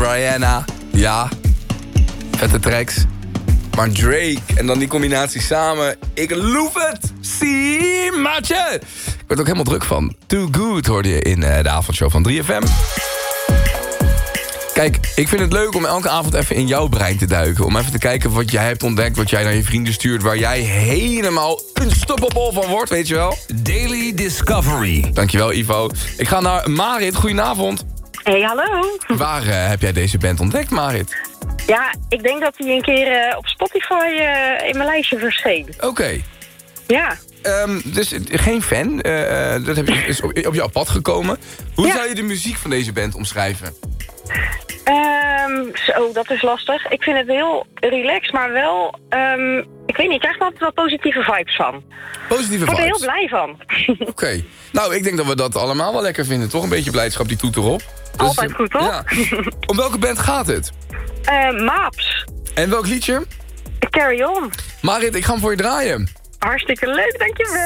Rihanna. Ja, vette tracks. Maar Drake en dan die combinatie samen. Ik loof het. Zie, maatje. Ik word ook helemaal druk van. Too Good hoorde je in de avondshow van 3FM. Kijk, ik vind het leuk om elke avond even in jouw brein te duiken. Om even te kijken wat jij hebt ontdekt, wat jij naar je vrienden stuurt, waar jij helemaal unstoppable van wordt, weet je wel? Daily Discovery. Dankjewel, Ivo. Ik ga naar Marit. Goedenavond. Hey, hallo. Waar heb jij deze band ontdekt, Marit? Ja, ik denk dat hij een keer op Spotify in mijn lijstje verscheen. Oké. Ja. Dus geen fan. Dat is op jouw pad gekomen. Hoe Ja. zou je de muziek van deze band omschrijven? Zo, dat is lastig. Ik vind het heel relaxed, maar wel... ik weet niet, ik krijg er altijd wel positieve vibes van. Positieve Ik word er heel vibes. blij van. Oké. Nou, ik denk dat we dat allemaal wel lekker vinden. Toch een beetje blijdschap, die toet erop. Dus, Altijd goed, toch? Ja. Om welke band gaat het? Maps. En welk liedje? Carry on. Marit, ik ga hem voor je draaien. Hartstikke leuk, dankjewel.